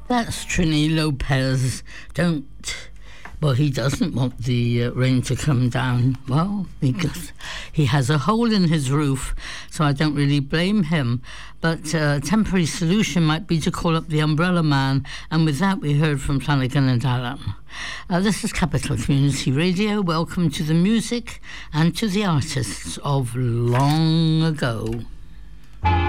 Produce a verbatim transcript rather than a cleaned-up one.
That's Trini Lopez. Don't... Well, he doesn't want the uh, rain to come down. Well, because he has a hole in his roof, so I don't really blame him. But a uh, temporary solution might be to call up the Umbrella Man, and with that we heard from Flanagan and Allen. Uh, this is Capital Community Radio. Welcome to the music and to the artists of long ago.